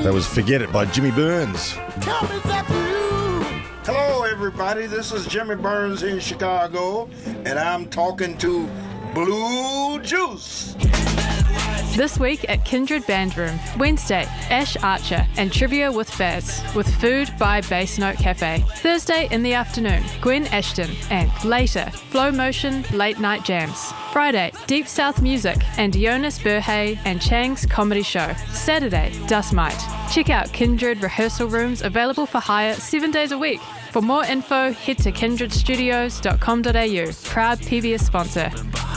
That was Forget It by Jimmy Burns. Tell me that blue. Hello, everybody. This is Jimmy Burns in Chicago, and I'm talking to Blue Juice. This week at Kindred Band Room, Wednesday, Ash Archer and Trivia with Faz, with food by Bass Note Cafe. Thursday in the afternoon, Gwen Ashton, and later, Flow Motion Late Night Jams. Friday, Deep South Music and Jonas Burhay and Chang's Comedy Show. Saturday, Dust Mite. Check out Kindred rehearsal rooms available for hire 7 days a week. For more info, head to kindredstudios.com.au. Proud PBS sponsor.